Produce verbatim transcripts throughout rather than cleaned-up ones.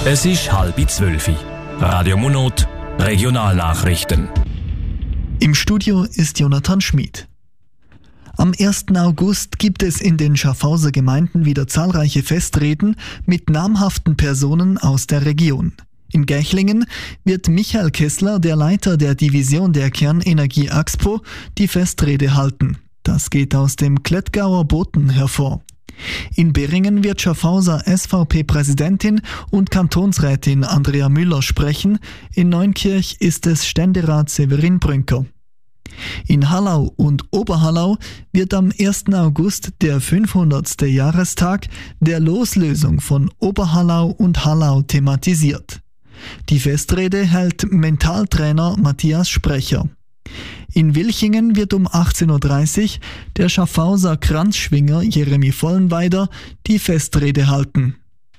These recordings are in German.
Es ist halb zwölf. Radio Monot, Regionalnachrichten. Im Studio ist Jonathan Schmid. Am ersten August gibt es in den Schaffhauser Gemeinden wieder zahlreiche Festreden mit namhaften Personen aus der Region. In Gächlingen wird Michael Kessler, der Leiter der Division der Kernenergie Axpo, die Festrede halten. Das geht aus dem Klettgauer Boten hervor. In Beringen wird Schaffhauser S V P-Präsidentin und Kantonsrätin Andrea Müller sprechen. In Neunkirch ist es Ständerat Severin Brünker. In Hallau und Oberhallau wird am ersten August der fünfhundertste Jahrestag der Loslösung von Oberhallau und Hallau thematisiert. Die Festrede hält Mentaltrainer Matthias Sprecher. In Wilchingen wird um achtzehn Uhr dreißig der Schaffhauser Kranzschwinger Jeremy Vollenweider die Festrede halten.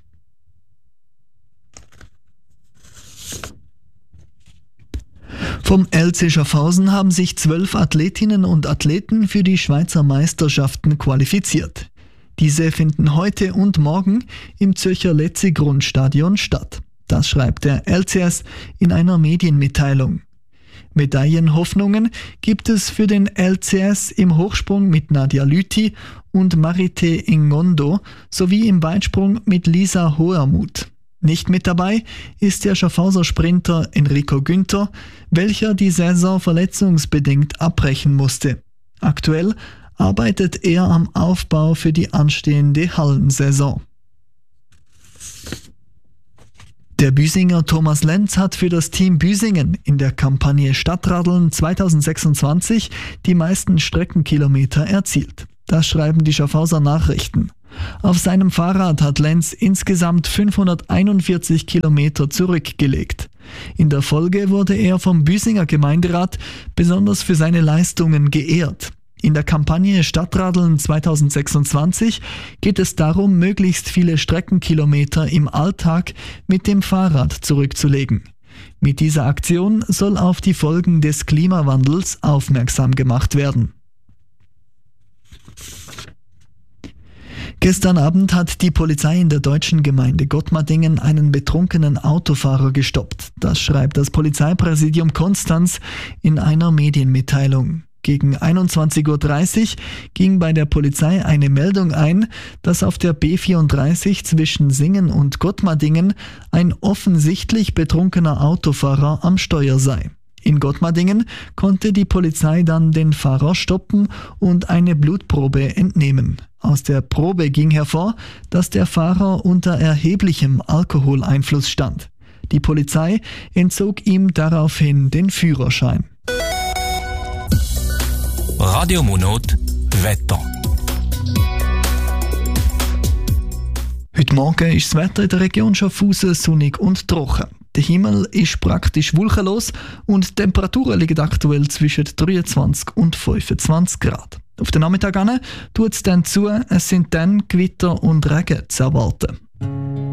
Vom L C Schaffhausen haben sich zwölf Athletinnen und Athleten für die Schweizer Meisterschaften qualifiziert. Diese finden heute und morgen im Zürcher Letzi-Grundstadion statt. Das schreibt der L C S in einer Medienmitteilung. Medaillenhoffnungen gibt es für den L C S im Hochsprung mit Nadia Lüthi und Marite Ngondo sowie im Weitsprung mit Lisa Hohermuth. Nicht mit dabei ist der Schaffhauser Sprinter Enrico Günther, welcher die Saison verletzungsbedingt abbrechen musste. Aktuell arbeitet er am Aufbau für die anstehende Hallensaison. Der Büsinger Thomas Lenz hat für das Team Büsingen in der Kampagne Stadtradeln zweitausendsechsundzwanzig die meisten Streckenkilometer erzielt. Das schreiben die Schaffhauser Nachrichten. Auf seinem Fahrrad hat Lenz insgesamt fünfhunderteinundvierzig Kilometer zurückgelegt. In der Folge wurde er vom Büsinger Gemeinderat besonders für seine Leistungen geehrt. In der Kampagne Stadtradeln zweitausendsechsundzwanzig geht es darum, möglichst viele Streckenkilometer im Alltag mit dem Fahrrad zurückzulegen. Mit dieser Aktion soll auf die Folgen des Klimawandels aufmerksam gemacht werden. Gestern Abend hat die Polizei in der deutschen Gemeinde Gottmadingen einen betrunkenen Autofahrer gestoppt. Das schreibt das Polizeipräsidium Konstanz in einer Medienmitteilung. Gegen einundzwanzig Uhr dreißig ging bei der Polizei eine Meldung ein, dass auf der B vierunddreißig zwischen Singen und Gottmadingen ein offensichtlich betrunkener Autofahrer am Steuer sei. In Gottmadingen konnte die Polizei dann den Fahrer stoppen und eine Blutprobe entnehmen. Aus der Probe ging hervor, dass der Fahrer unter erheblichem Alkoholeinfluss stand. Die Polizei entzog ihm daraufhin den Führerschein. Radio Monot, Wetter. Heute Morgen ist das Wetter in der Region Schaffhausen sonnig und trocken. Der Himmel ist praktisch wolkenlos und die Temperaturen liegen aktuell zwischen dreiundzwanzig und fünfundzwanzig Grad. Auf den Nachmittag tut es dann zu, es sind dann Gewitter und Regen zu erwarten.